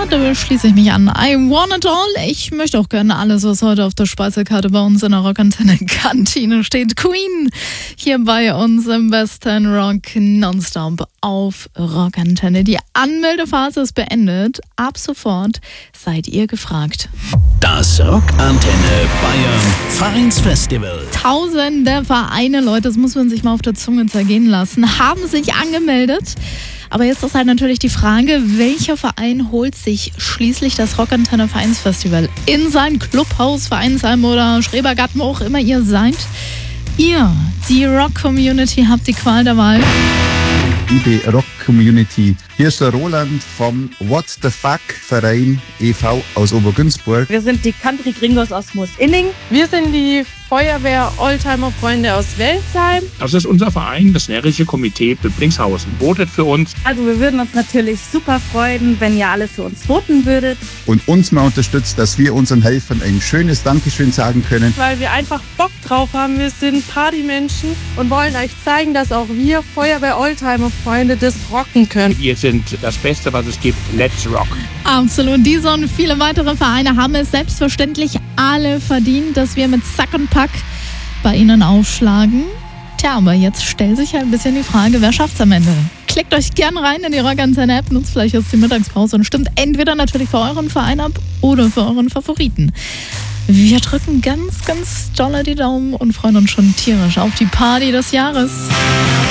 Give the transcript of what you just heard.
da schließe ich mich an. I want it all. Ich möchte auch gerne alles, was heute auf der Speisekarte bei uns in der Rockantenne-Kantine steht. Queen hier bei uns im Western Rock Nonstop auf Rockantenne. Die Anmeldephase ist beendet. Ab sofort seid ihr gefragt. Das Rockantenne Bayern Vereinsfestival. Tausende Vereine, Leute, das muss man sich mal auf der Zunge zergehen lassen, haben sich angemeldet. Aber jetzt ist halt natürlich die Frage, welcher Verein holt sich schließlich das Rockantenne Vereinsfestival in sein Clubhaus, Vereinsheim oder Schrebergarten, wo auch immer ihr seid. Ihr, die Rock-Community, habt die Qual der Wahl. Liebe Rock-Community, hier ist der Roland vom What the Fuck Verein e.V. aus Obergünzburg. Wir sind die Country Gringos aus Moosinning. Wir sind die Feuerwehr Oldtimer Freunde aus Welzheim. Das ist unser Verein, das närrische Komitee Böblingshausen. Votet für uns. Also wir würden uns natürlich super freuen, wenn ihr alle für uns voten würdet. Und uns mal unterstützt, dass wir unseren Helfern ein schönes Dankeschön sagen können. Weil wir einfach Bock drauf haben. Wir sind Partymenschen und wollen euch zeigen, dass auch wir Feuerwehr Oldtimer Freunde das rocken können. Wir sind das Beste, was es gibt. Let's rock. Absolut. Diese und viele weitere Vereine haben es selbstverständlich alle verdient, dass wir mit Sack und Pack bei ihnen aufschlagen. Tja, aber jetzt stellt sich halt ein bisschen die Frage, wer schafft's am Ende? Klickt euch gern rein in die Rockantenne-App, nutzt vielleicht jetzt die Mittagspause und stimmt entweder natürlich für euren Verein ab oder für euren Favoriten. Wir drücken ganz, ganz dolle die Daumen und freuen uns schon tierisch auf die Party des Jahres.